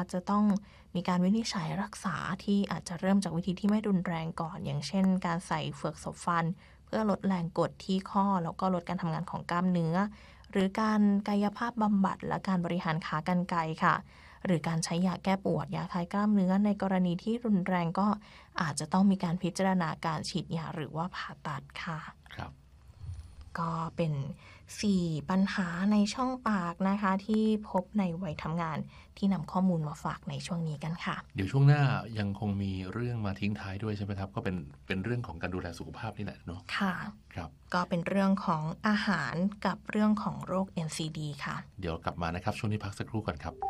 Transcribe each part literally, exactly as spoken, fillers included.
จะต้องมีการวินิจฉัยรักษาที่อาจจะเริ่มจากวิธีที่ไม่รุนแรงก่อนอย่างเช่นการใส่เฟือกสบฟันเพื่อลดแรงกดที่ข้อแล้วก็ลดการทำงานของกล้ามเนื้อหรือการกายภาพบำบัดและการบริหารขากรรไกรค่ะหรือการใช้ยาแก้ปวดยาคลายกล้ามเนื้อในกรณีที่รุนแรงก็อาจจะต้องมีการพิจารณาการฉีดยาหรือว่าผ่าตัดค่ะครับก็เป็นสี่ปัญหาในช่องปากนะคะที่พบในวัยทำงานที่นำข้อมูลมาฝากในช่วงนี้กันค่ะเดี๋ยวช่วงหน้ายังคงมีเรื่องมาทิ้งท้ายด้วยใช่ไหมครับก็เป็นเป็นเรื่องของการดูแลสุขภาพนี่แหละเนาะค่ะครับก็เป็นเรื่องของอาหารกับเรื่องของโรค เอ็น ซี ดี ค่ะเดี๋ยวกลับมานะครับช่วงนี้พักสักครู่ก่อนครับ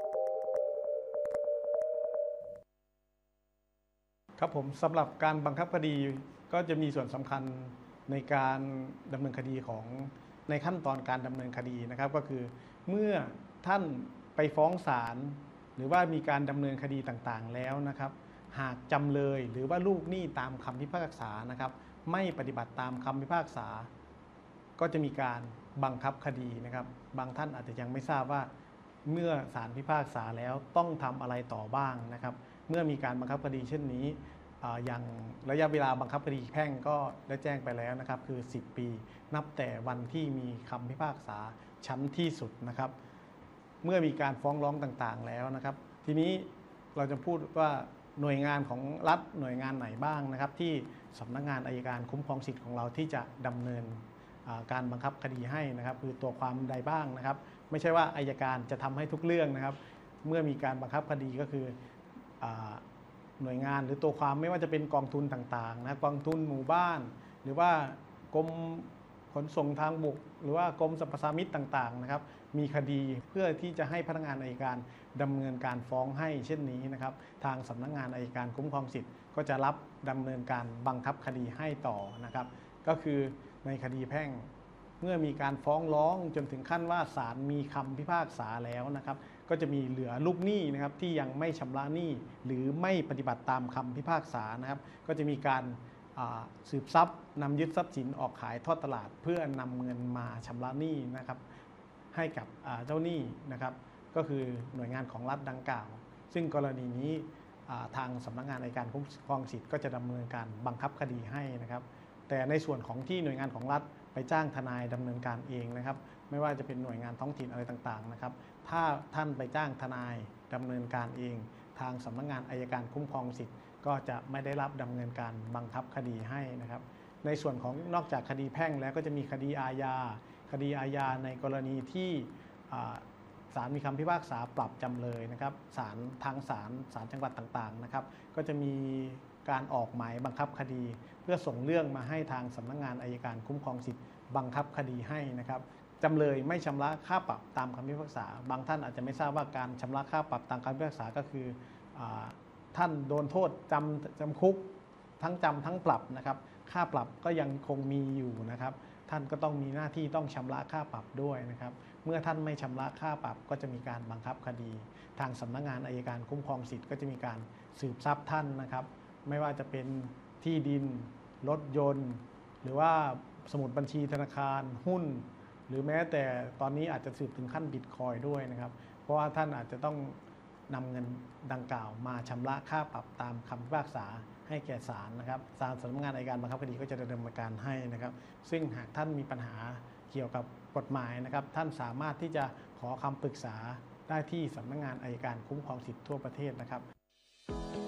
ครับผมสำหรับการบังคับคดีก็จะมีส่วนสำคัญในการดำเนินคดีของในขั้นตอนการดำเนินคดีนะครับก็คือเมื่อท่านไปฟ้องศาลหรือว่ามีการดำเนินคดีต่างๆแล้วนะครับหากจำเลยหรือว่าลูกหนี้ตามคำพิพากษานะครับไม่ปฏิบัติตามคำพิพากษาก็จะมีการบังคับคดีนะครับบางท่านอาจจะยังไม่ทราบว่าเมื่อศาลพิพากษาแล้วต้องทำอะไรต่อบ้างนะครับเมื่อมีการบังคับคดีเช่นนี้อย่างระยะเวลาบังคับคดีแพ่งก็ได้แจ้งไปแล้วนะครับคือสิบปีนับแต่วันที่มีคำพิพากษาชั้นที่สุดนะครับเมื่อมีการฟ้องร้องต่างๆแล้วนะครับทีนี้เราจะพูดว่าหน่วยงานของรัฐหน่วยงานไหนบ้างนะครับที่สำนักงานอัยการคุ้มครองสิทธิ์ของเราที่จะดำเนินการบังคับคดีให้นะครับคือตัวความใดบ้างนะครับไม่ใช่ว่าอัยการจะทำให้ทุกเรื่องนะครับเมื่อมีการบังคับคดีก็คือหน่วยงานหรือตัวความไม่ว่าจะเป็นกองทุนต่างๆนะกองทุนหมู่บ้านหรือว่ากรมขนส่งทางบกหรือว่ากรมสรรพสามิตต่างๆนะครับมีคดีเพื่อที่จะให้พนักงานอัยการดำเนินการฟ้องให้เช่นนี้นะครับทางสำนักงานอัยการคุ้มครองสิทธิ์ก็จะรับดำเนินการบังคับคดีให้ต่อนะครับก็คือในคดีแพ่งเมื่อมีการฟ้องร้องจนถึงขั้นว่าศาลมีคำพิพากษาแล้วนะครับก็จะมีเหลือลูกหนี้นะครับที่ยังไม่ชำระหนี้หรือไม่ปฏิบัติตามคำพิพากษานะครับก็จะมีการสืบทรัพย์นำยึดทรัพย์สินออกขายทอดตลาดเพื่อนำเงินมาชำระหนี้นะครับให้กับเจ้าหนี้นะครับก็คือหน่วยงานของรัฐดังกล่าวซึ่งกรณีนี้ทางสำนักงานอัยการคุ้มครองสิทธิ์ก็จะดำเนินการบังคับคดีให้นะครับแต่ในส่วนของที่หน่วยงานของรัฐไปจ้างทนายดำเนินการเองนะครับไม่ว่าจะเป็นหน่วยงานท้องถิ่นอะไรต่างๆนะครับถ้าท่านไปจ้างทนายดำเนินการเองทางสำนักงานอัยการคุ้มครองสิทธิ์ก็จะไม่ได้รับดำเนินการบังคับคดีให้นะครับในส่วนของนอกจากคดีแพ่งแล้วก็จะมีคดีอาญาคดีอาญาในกรณีที่ศาลมีคำพิพากษาปรับจำเลยนะครับศาลทางศาลศาลจังหวัดต่างๆนะครับก็จะมีการออกหมายบังคับคดีเพื่อส่งเรื่องมาให้ทางสำนักงานอัยการคุ้มครองสิทธิ์บังคับคดีให้นะครับจำเลยไม่ชำระค่าปรับตามคำพิพากษาบางท่านอาจจะไม่ทราบว่าการชำระค่าปรับตามคำพิพากษาก็คือท่านโดนโทษจำจำคุกทั้งจำทั้งปรับนะครับค่าปรับก็ยังคงมีอยู่นะครับท่านก็ต้องมีหน้าที่ต้องชำระค่าปรับด้วยนะครับเมื่อท่านไม่ชำระค่าปรับก็จะมีการบังคับคดีทางสำนักงานอัยการคุ้มครองสิทธิ์ก็จะมีการสืบทรัพย์ท่านนะครับไม่ว่าจะเป็นที่ดินรถยนต์หรือว่าสมุดบัญชีธนาคารหุ้นหรือแม้แต่ตอนนี้อาจจะสืบถึงขั้นบิตคอยน์ด้วยนะครับเพราะว่าท่านอาจจะต้องนำเงินดังกล่าวมาชำระค่าปรับตามคำพิพากษาให้แก่ศาลนะครับศาลสำนักงานอัยการบังคับคดีก็จะดำเนินการให้นะครับซึ่งหากท่านมีปัญหาเกี่ยวกับกฎหมายนะครับท่านสามารถที่จะขอคำปรึกษาได้ที่สำนักงานอัยการคุ้มครองสิทธิทั่วประเทศนะครับ